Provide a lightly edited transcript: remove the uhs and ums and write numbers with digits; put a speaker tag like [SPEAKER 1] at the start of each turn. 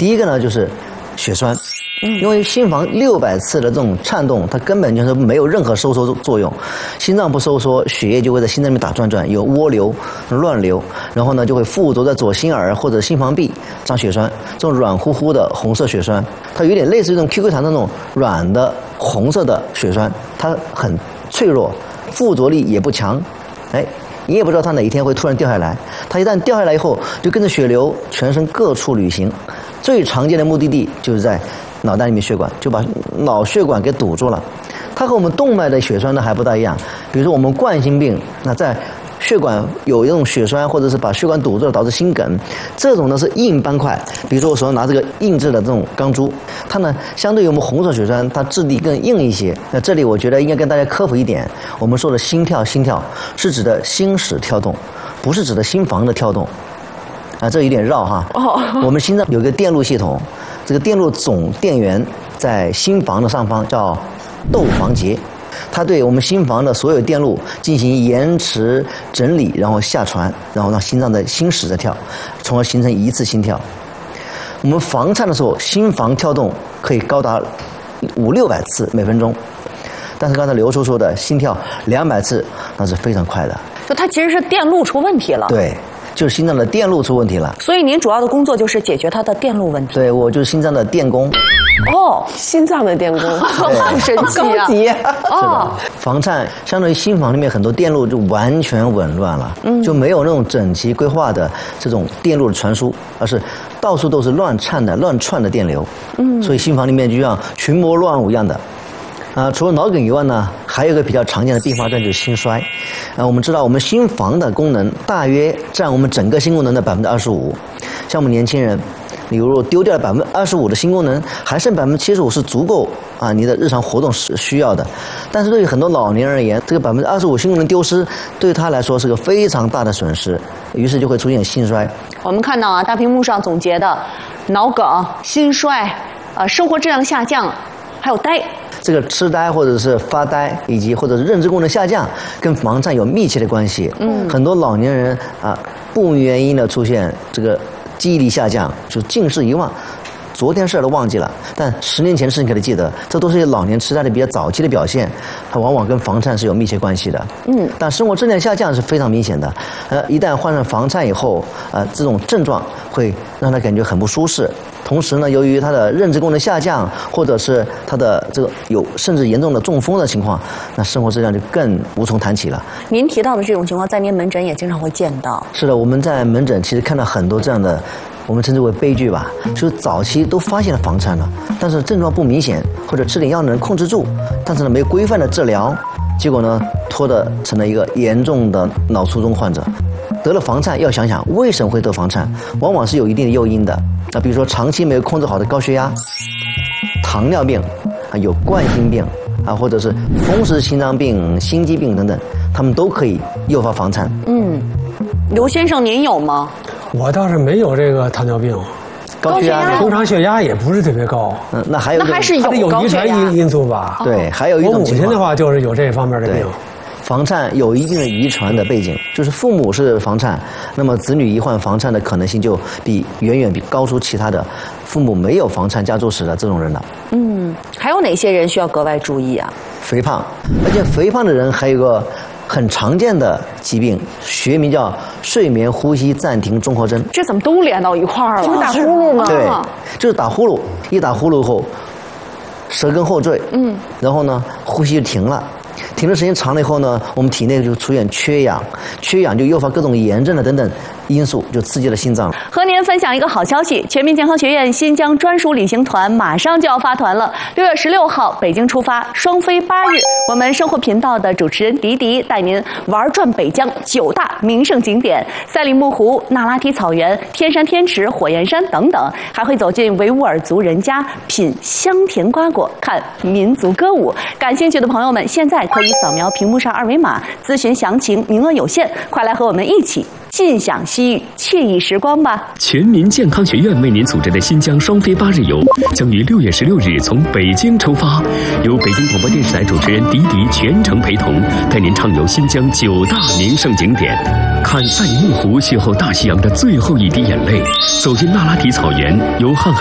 [SPEAKER 1] 第一个呢就是血栓。因为心房600次的这种颤动，它根本就是没有任何收缩作用，心脏不收缩，血液就会在心脏里面打转转，有涡流、乱流，然后呢就会附着在左心耳或者心房壁长血栓，这种软乎乎的红色血栓，它有点类似于这种 QQ 糖的那种软的红色的血栓，它很脆弱，附着力也不强，你也不知道它哪一天会突然掉下来，它一旦掉下来以后，就跟着血流全身各处旅行，最常见的目的地就是在脑袋里面血管，就把脑血管给堵住了。它和我们动脉的血栓呢还不大一样，比如说我们冠心病，那在血管有一种血栓，或者是把血管堵住了导致心梗，这种呢是硬斑块。比如说我手上拿这个硬质的这种钢珠，它呢相对于我们红色血栓，它质地更硬一些。那这里我觉得应该跟大家科普一点，我们说的心跳是指的心室跳动，不是指的心房的跳动。这有点绕哈。我们心脏有一个电路系统，这个电路总电源在心房的上方，叫窦房结。它对我们心房的所有电路进行延迟整理，然后下传，然后让心脏的心室在跳，从而形成一次心跳。我们房颤的时候，心房跳动可以高达500-600次每分钟，但是刚才刘叔说的心跳200次，那是非常快的。
[SPEAKER 2] 就它其实是电路出问题了。
[SPEAKER 1] 对。就是心脏的电路出问题了，
[SPEAKER 2] 所以您主要的工作就是解决它的电路问题。
[SPEAKER 1] 对，我就是心脏的电工。
[SPEAKER 3] 心脏的电工，很神奇啊！
[SPEAKER 1] 高级房颤相当于心房里面很多电路就完全紊乱了，就没有那种整齐规划的这种电路的传输，而是到处都是乱颤的、乱窜的电流。所以心房里面就像群魔乱舞一样的。除了脑梗以外呢，还有一个比较常见的并发症就是心衰。我们知道我们心房的功能大约占我们整个心功能的25%。像我们年轻人，你如果丢掉了25%的心功能，还剩75%是足够你的日常活动是需要的。但是对于很多老年人而言，这个25%心功能丢失，对他来说是个非常大的损失，于是就会出现心衰。
[SPEAKER 2] 我们看到大屏幕上总结的脑梗、心衰、生活质量下降，还有呆。
[SPEAKER 1] 这个痴呆或者是发呆，以及或者是认知功能下降，跟房颤有密切的关系。很多老年人不明原因的出现这个记忆力下降，就近视遗忘，昨天事儿都忘记了，但10年前的事情可得记得，这都是老年痴呆的比较早期的表现，它往往跟房颤是有密切关系的。但生活质量下降是非常明显的。一旦患上房颤以后，这种症状会让他感觉很不舒适。同时呢，由于他的认知功能下降，或者是他的这个有甚至严重的中风的情况，那生活质量就更无从谈起了。
[SPEAKER 2] 您提到的这种情况，在您门诊也经常会见到。
[SPEAKER 1] 是的，我们在门诊其实看到很多这样的，我们称之为悲剧吧，就是早期都发现了房颤了，但是症状不明显，或者吃点药能控制住，但是呢没有规范的治疗，结果呢拖得成了一个严重的脑卒中患者。得了房颤要想想为什么会得房颤，往往是有一定的诱因的。比如说长期没有控制好的高血压、糖尿病有冠心病或者是风湿心脏病、心肌病等等，他们都可以诱发房颤。
[SPEAKER 2] 刘先生您有吗？
[SPEAKER 4] 我倒是没有这个糖尿病，
[SPEAKER 1] 高血压
[SPEAKER 4] 平常血压也不是特别高。
[SPEAKER 1] 那还有
[SPEAKER 2] 还是有
[SPEAKER 4] 遗传因素吧？
[SPEAKER 1] 对，还有一种情况，
[SPEAKER 4] 我母亲的话就是有这方面的病。
[SPEAKER 1] 房颤有一定的遗传的背景，就是父母是房颤，那么子女罹患房颤的可能性就远远高出其他的父母没有房颤家族史的这种人了。
[SPEAKER 2] 还有哪些人需要格外注意啊？
[SPEAKER 1] 肥胖，而且肥胖的人还有一个很常见的疾病，学名叫睡眠呼吸暂停综合征。
[SPEAKER 2] 这怎么都连到一块儿了？
[SPEAKER 3] 就是打呼噜吗？
[SPEAKER 1] 对，就是打呼噜，一打呼噜后，舌根后坠，然后呢，呼吸就停了。停的时间长了以后呢，我们体内就出现缺氧，缺氧就诱发各种炎症等等因素，就刺激了心脏了。
[SPEAKER 2] 和您分享一个好消息，全民健康学院新疆专属旅行团马上就要发团了，6月16号北京出发，双飞8日。我们生活频道的主持人迪迪带您玩转北疆9大名胜景点，赛里木湖、那拉提草原、天山天池、火焰山等等，还会走进维吾尔族人家，品香甜瓜果，看民族歌舞。感兴趣的朋友们，现在可以扫描屏幕上2维码咨询详情，名额有限，快来和我们一起尽享西域惬意时光吧！
[SPEAKER 5] 全民健康学院为您组织的新疆双飞8日游，将于6月16日从北京出发，由北京广播电视台主持人迪迪全程陪同，带您畅游新疆9大名胜景点，看赛里木湖邂逅大西洋的最后一滴眼泪，走进那拉提草原，由瀚海